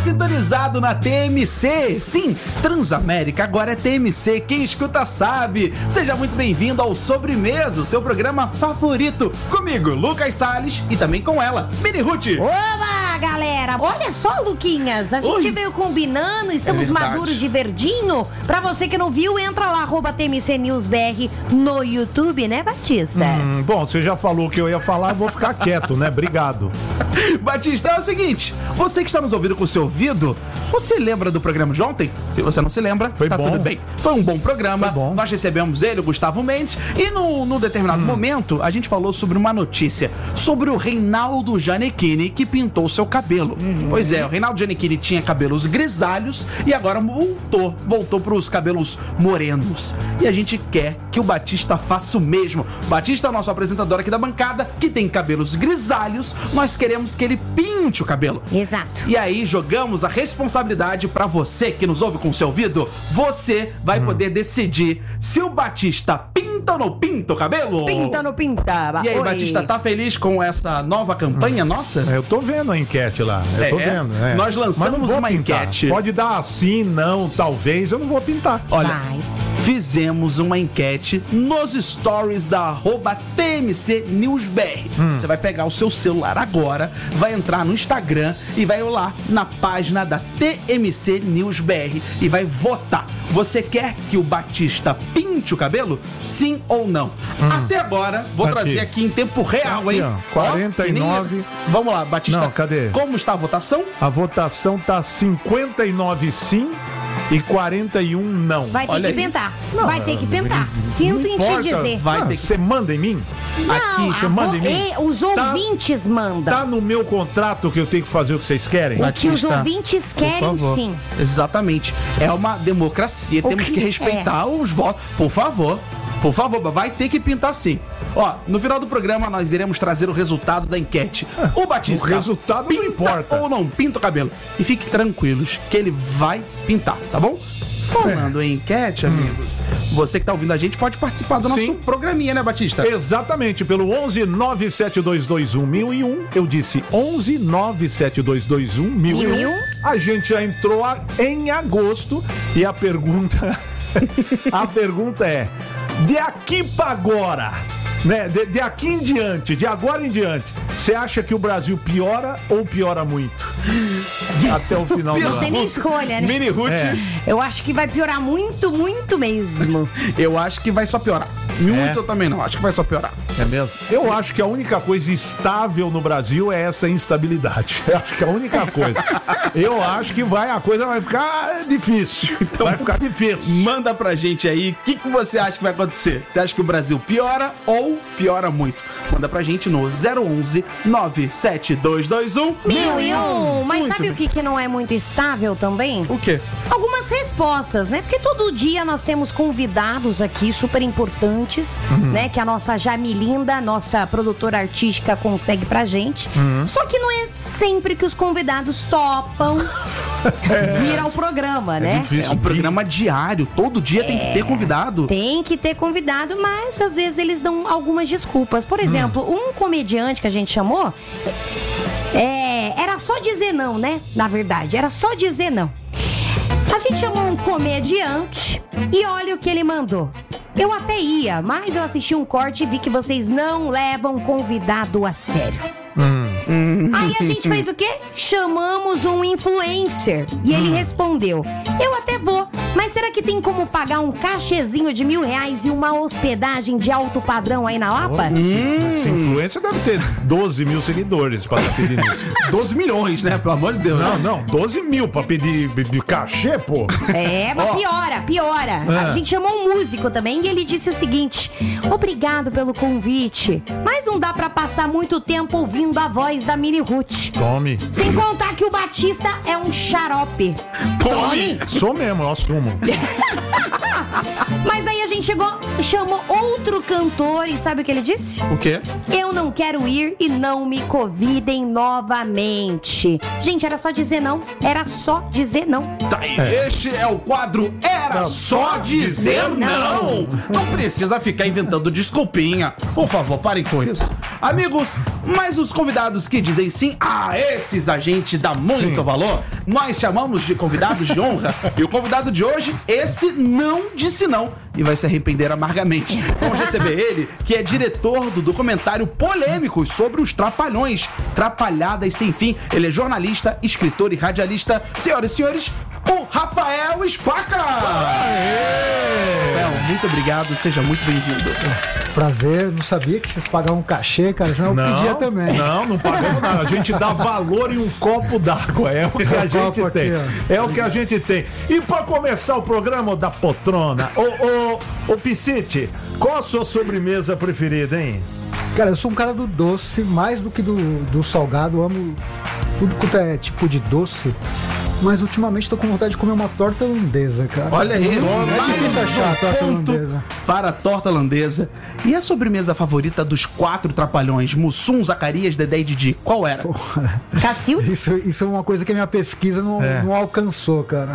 sintonizado na TMC. Sim, Transamérica agora é TMC. Quem escuta sabe. Seja muito bem-vindo ao Sobremesa, o seu programa favorito. Comigo, Lucas Salles, e também com ela, Mini Ruth. Olá, galera. Olha só, Luquinhas, a gente veio combinando, estamos maduros de verdinho. Pra você que não viu, entra lá, @TMC News BR no YouTube, né, Batista? Bom, você já falou o que eu ia falar, vou ficar quieto, né? Obrigado. Batista, é o seguinte, você que está nos ouvindo com o seu ouvido, você lembra do programa de ontem? Se você não se lembra, foi tá bom. Tudo bem. Foi um bom programa, foi bom. Nós recebemos ele, o Gustavo Mendes, e num determinado momento, a gente falou sobre uma notícia, sobre o Reinaldo Gianecchini, que pintou seu cabelo. Pois é, o Reinaldo Gianecchini tinha cabelos grisalhos e agora voltou para os cabelos morenos. E a gente quer que o Batista faça o mesmo. Batista é o nosso apresentador aqui da bancada, que tem cabelos grisalhos, nós queremos que ele pinte o cabelo. Exato. E aí jogamos a responsabilidade pra você que nos ouve com o seu ouvido. Você vai poder decidir se o Batista pinta ou não pinta o cabelo. Pinta ou não pinta? E aí, Oi. Batista, tá feliz com essa nova campanha nossa? Eu tô vendo a enquete lá. Eu tô vendo. Nós lançamos Mas não vou uma pintar. enquete. Pode dar assim, não, talvez, eu não vou pintar. Olha, Vai. fizemos uma enquete nos stories da @TMC News BR. Você vai pegar o seu celular agora, vai entrar no Instagram e vai lá na página da TMC News BR e vai votar. Você quer que o Batista pinte o cabelo? Sim ou não? Até agora, vou Aqui. trazer aqui em tempo real, hein? Aqui, ó, 49. Que nem- Vamos lá, Batista. Não, cadê? Como está a votação? A votação tá 59 sim e 41 não. Vai ter Olha que aí. pintar. Vai ter que pintar. Sinto em te importa. dizer. Vai ter que- Você manda em mim? Não, Você manda em mim? os ouvintes mandam. Tá no meu contrato que eu tenho que fazer o que vocês querem? O que os Batista, ouvintes querem, favor. sim. Exatamente. É uma democracia. Temos que respeitar os votos. Por favor, vai ter que pintar sim. Ó, no final do programa nós iremos trazer o resultado da enquete. O Batista, o resultado não pinta importa. ou não pinta o cabelo? E fique tranquilos que ele vai pintar, tá bom? Falando em enquete, amigos, você que tá ouvindo a gente pode participar do nosso Sim. programinha, né, Batista? Exatamente, pelo 11 97221 1001. Eu disse 11 97221 1001. A gente já entrou em agosto e a pergunta é: de aqui pra agora, né? De aqui em diante, de agora em diante, você acha que o Brasil piora ou piora muito? Até o final do Não tem ano. nem escolha, né? Mini Ruth, Eu acho que vai piorar muito, muito mesmo. eu acho que vai só piorar. Muito É. eu também não, acho que vai só piorar. É mesmo? Eu acho que a única coisa estável no Brasil é essa instabilidade. Eu acho que é a única coisa. Eu acho que a coisa vai ficar difícil. Então vai ficar difícil. Manda pra gente aí o que você acha que vai acontecer. Você acha que o Brasil piora ou piora muito? Manda pra gente no 011 97221 1001. Mas Muito sabe o que não é muito estável também? O quê? Algumas respostas, né? Porque todo dia nós temos convidados aqui super importantes, né? Que a nossa Jamilinda, nossa produtora artística, consegue pra gente. Só que não é sempre que os convidados topam vir ao programa, né? difícil. É um programa diário, todo dia tem que ter convidado. Tem que ter convidado, mas às vezes eles dão algumas desculpas. Por exemplo, um comediante que a gente chamou, era só dizer não, né? Na verdade, era só dizer não. A gente chamou um comediante e olha o que ele mandou. Eu até ia, mas eu assisti um corte e vi que vocês não levam convidado a sério. Aí a gente fez o quê? Chamamos um influencer. E ele respondeu: eu até vou, mas será que tem como pagar um cachezinho de R$1.000 e uma hospedagem de alto padrão aí na Lapa? Esse influencer deve ter 12 mil seguidores pra pedir isso. 12 milhões, né? Pelo amor de Deus. Não, 12 mil pra pedir cachê, pô. Mas piora. A gente chamou um músico também e ele disse o seguinte: obrigado pelo convite, mas não dá pra passar muito tempo ouvindo a voz da Mini Ruth. Tome. Sem contar que o Batista é um xarope. Tome! Sou mesmo, eu assumo. Mas aí a gente chamou outro cantor e sabe o que ele disse? O quê? Eu não quero ir e não me convidem novamente. Gente, era só dizer não. Era só dizer não. Tá aí. Este é o quadro Era Só Dizer Não. Não precisa ficar inventando desculpinha. Por favor, parem com isso. Amigos, mas os convidados que dizem sim, esses a gente dá muito valor. Nós chamamos de convidados de honra. E o convidado de hoje, esse não disse não e vai se arrepender amargamente. Vamos receber ele, que é diretor do documentário Polêmicos sobre os Trapalhões, Trapalhadas Sem Fim. Ele é jornalista, escritor e radialista. Senhoras e senhores, o Rafael Spaca! Rafael, muito obrigado, seja muito bem-vindo. Prazer, não sabia que vocês pagavam cachê, cara, senão eu pedia também. Não pagamos nada. A gente dá valor em um copo d'água. É o que a gente tem. É o que a gente tem. E pra começar o programa da poltrona, ô Piscite, qual a sua sobremesa preferida, hein? Cara, eu sou um cara do doce, mais do que do salgado. Eu amo tudo quanto é tipo de doce. Mas ultimamente tô com vontade de comer uma torta holandesa, cara. Olha aí, é difícil achar a torta holandesa. Para a torta holandesa. E a sobremesa favorita dos 4 trapalhões, Mussum, Zacarias, Dedé e Didi, qual era? Cacildes? Isso é uma coisa que a minha pesquisa não alcançou, cara.